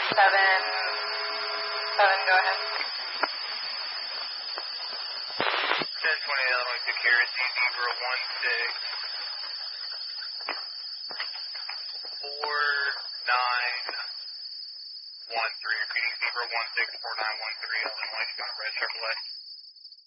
7, go ahead. 1020 Illinois Security, Zebra 164913, repeating Zebra 164913, Illinois, Scott Red Chevrolet.